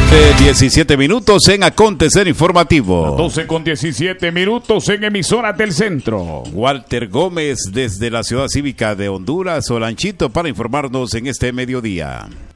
17 minutos en Acontecer Informativo. 12:17 en Emisoras del Centro. Walter Gómez desde la Ciudad Cívica de Honduras, Olanchito, para informarnos en este mediodía.